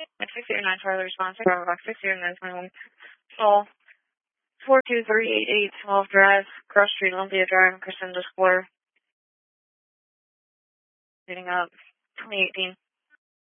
609 Charlie response. Bravo Box 60921. Fall 42388 12 Drive, Cross Street, Olympia Drive, Crescendo Square. Hitting up 2018.